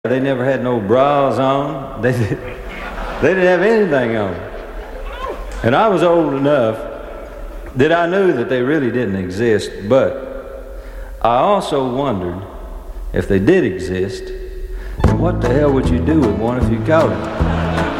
They never had no bras on. They didn't have anything on. And I was old enough that I knew that they really didn't exist, but I also wondered if they did exist, what the hell would you do with one if you caught it?